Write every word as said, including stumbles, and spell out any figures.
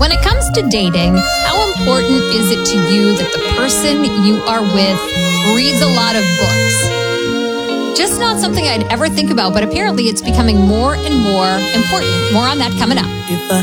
When it comes to dating, how important is it to you that the person you are with reads a lot of books? Just not something I'd ever think about, but apparently it's becoming more and more important. More on that coming up. If I